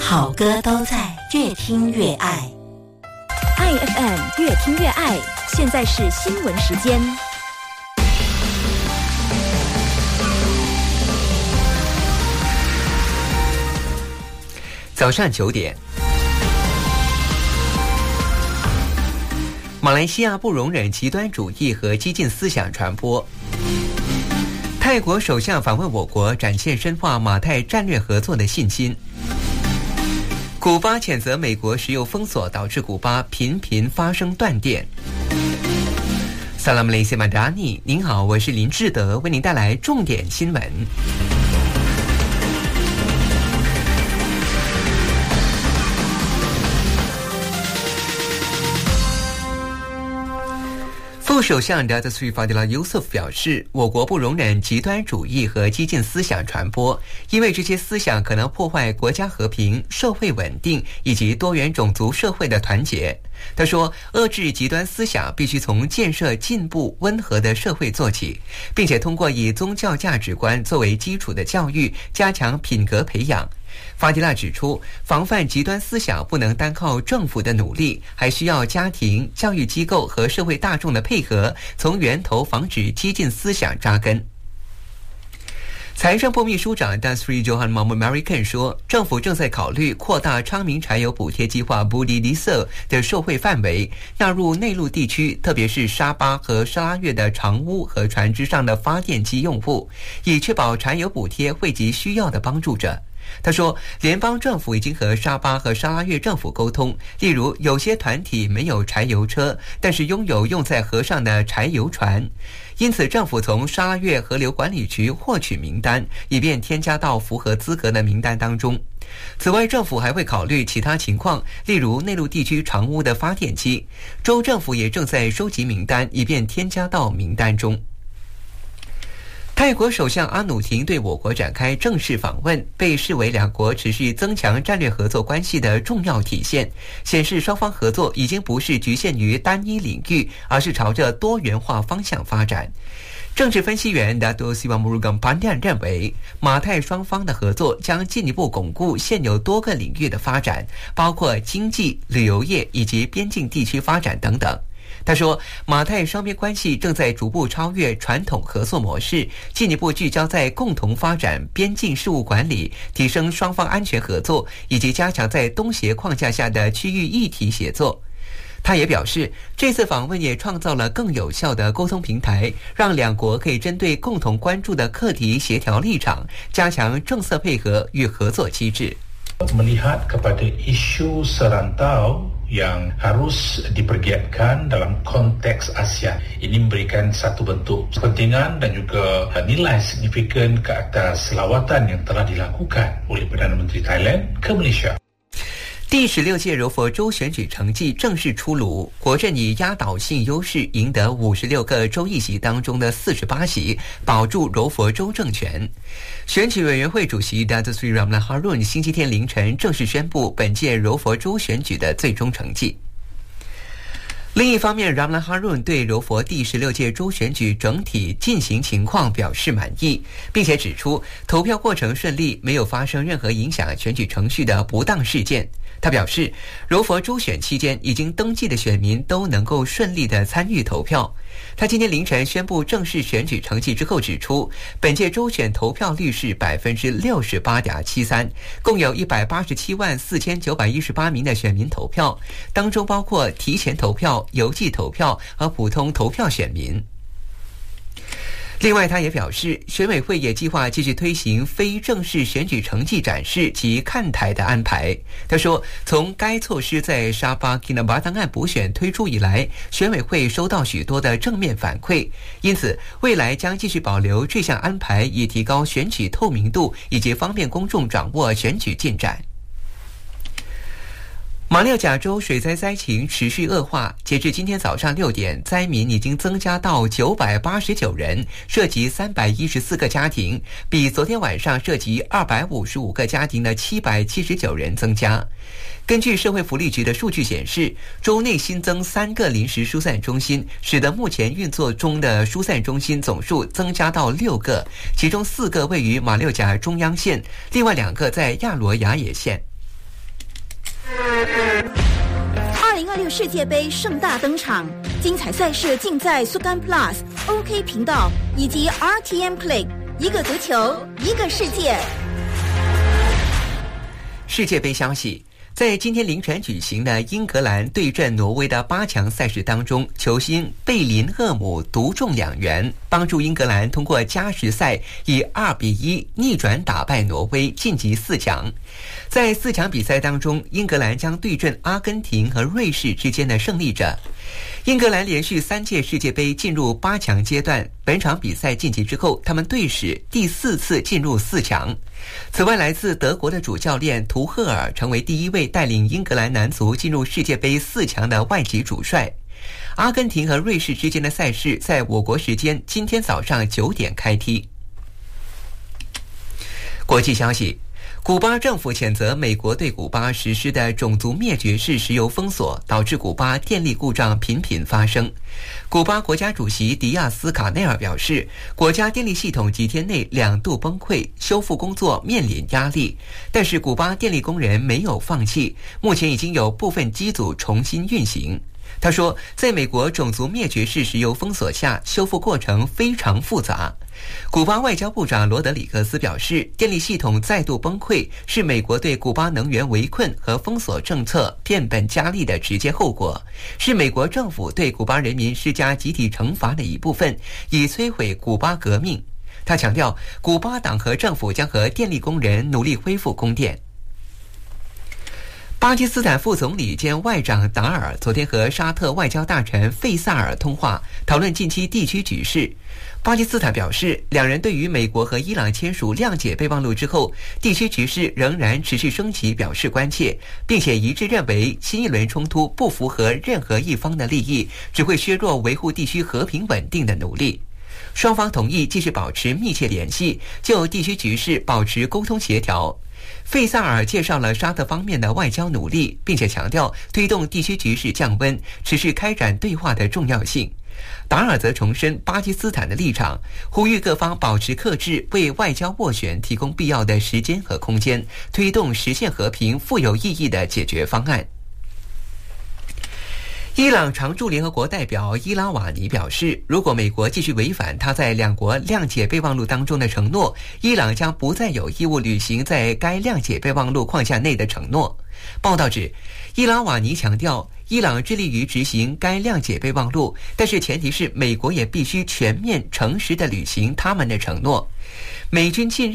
好歌都在越听越爱。 爱 FM 越听越爱，现在是新闻时间。 早上9点，马来西亚不容忍极端主义和激进思想传播。泰国首相访问我国，展现深化马泰战略合作的信心。古巴谴责美国石油封锁导致古巴频频发生断电。萨拉姆雷西马达尼，您好，我是林志德，为您带来重点新闻。副首相 Datuk Seri Fadilah Yusof 表示，我国不容忍极端主义和激进思想传播，因为这些思想可能破坏国家和平、社会稳定以及多元种族社会的团结。他说，遏制极端思想必须从建设进步、温和的社会做起，并且通过以宗教价值观作为基础的教育，加强品格培养。法迪拉指出，防范极端思想不能单靠政府的努力，还需要家庭、教育机构和社会大众的配合，从源头防止激进思想扎根。财政部秘书长 Tan Sri Johan Mahmud Merican 说，政府正在考虑扩大昌明柴油补贴计划 Budi Diesel 的受惠范围，纳入内陆地区，特别是沙巴和沙拉越的长屋和船只上的发电机用户，以确保柴油补贴惠及需要的帮助者。他说，联邦政府已经和沙巴和沙拉越政府沟通，例如有些团体没有柴油车，但是拥有用在河上的柴油船，因此政府从沙拉越河流管理局获取名单，以便添加到符合资格的名单当中。此外，政府还会考虑其他情况，例如内陆地区长屋的发电机。州政府也正在收集名单，以便添加到名单中。泰国首相阿努廷对我国展开正式访问，被视为两国持续增强战略合作关系的重要体现，显示双方合作已经不是局限于单一领域，而是朝着多元化方向发展。政治分析员 Dato Siwa Murugan Pandian 认为，马泰双方的合作将进一步巩固现有多个领域的发展，包括经济、旅游业以及边境地区发展等等。他说，马泰双边关系正在逐步超越传统合作模式，进一步聚焦在共同发展边境事务管理，提升双方安全合作，以及加强在东协框架下的区域议题协作。他也表示，这次访问也创造了更有效的沟通平台，让两国可以针对共同关注的课题协调立场，加强政策配合与合作机制。 Melihat kepada isu serantau yang harus dipergiatkan dalam konteks ASEAN. Ini memberikan satu bentuk kepentingan dan juga nilai signifikan ke atas lawatan yang telah dilakukan oleh Perdana Menteri Thailand ke Malaysia. 第16届柔佛州选举成绩正式出炉，国阵以压倒性优势赢得56个州议席当中的48席，保住柔佛州政权。选举委员会主席 Datuk Seri Ramlan Harun 星期天凌晨正式宣布本届柔佛州选举的最终成绩。另一方面， Ramlan Harun 对柔佛第16届州选举整体进行情况表示满意，并且指出投票过程顺利，没有发生任何影响选举程序的不当事件。他表示，柔佛州选期间已经登记的选民都能够顺利地参与投票。他今天凌晨宣布正式选举成绩之后指出，本届州选投票率是 68.73%， 共有1874918名的选民投票，当中包括提前投票、邮寄投票和普通投票选民。另外，他也表示，选委会也计划继续推行非正式选举成绩展示及看台的安排。他说，从该措施在沙巴 Kinabalu 案补选推出以来，选委会收到许多的正面反馈，因此未来将继续保留这项安排，以提高选举透明度以及方便公众掌握选举进展。马六甲州水灾灾情持续恶化，截至今天早上6点，灾民已经增加到989人，涉及314个家庭，比昨天晚上涉及255个家庭的779人增加。根据社会福利局的数据显示，州内新增3个临时疏散中心，使得目前运作中的疏散中心总数增加到6个，其中4个位于马六甲中央县，另外2个在亚罗雅野县。 2026世界杯盛大登场，精彩赛事尽在 Sukan Plus、OK 频道以及 RTM Play， 一个足球，一个世界。 世界杯消息。在今天凌晨举行的英格兰对阵挪威的8强赛事当中，球星贝林厄姆独中2元，帮助英格兰通过加时赛以2-1逆转打败挪威，晋级4强。在4强比赛当中，英格兰将对阵阿根廷和瑞士之间的胜利者。英格兰连续3届世界杯进入8强阶段，本场比赛晋级之后，他们队史第4次进入4强。此外，来自德国的主教练图赫尔成为第1位带领英格兰男足进入世界杯4强的外籍主帅。阿根廷和瑞士之间的赛事在我国时间今天早上9点开踢。国际消息，古巴政府谴责美国对古巴实施的种族灭绝式石油封锁，导致古巴电力故障频频发生。古巴国家主席迪亚斯卡内尔表示，国家电力系统几天内2度崩溃，修复工作面临压力。但是古巴电力工人没有放弃，目前已经有部分机组重新运行。他说，在美国种族灭绝式石油封锁下，修复过程非常复杂。古巴外交部长罗德里格斯表示，电力系统再度崩溃是美国对古巴能源围困和封锁政策变本加厉的直接后果，是美国政府对古巴人民施加集体惩罚的一部分，以摧毁古巴革命。他强调，古巴党和政府将和电力工人努力恢复供电。巴基斯坦副总理兼外长达尔昨天和沙特外交大臣费萨尔通话，讨论近期地区局势。巴基斯坦表示，两人对于美国和伊朗签署谅解备忘录之后，地区局势仍然持续升级表示关切，并且一致认为新一轮冲突不符合任何一方的利益，只会削弱维护地区和平稳定的努力。双方同意继续保持密切联系，就地区局势保持沟通协调。费萨尔介绍了沙特方面的外交努力，并且强调推动地区局势降温、持续开展对话的重要性。达尔则重申巴基斯坦的立场，呼吁各方保持克制，为外交斡旋提供必要的时间和空间，推动实现和平、富有意义的解决方案。伊朗常驻联合国代表伊拉瓦尼表示，如果美国继续违反他在两国谅解备忘录当中的承诺，伊朗将不再有义务履行在该谅解备忘录框架内的承诺。报道指，伊拉瓦尼强调，伊朗致力于执行该谅解备忘录，但是前提是美国也必须全面诚实地履行他们的承诺。美军近日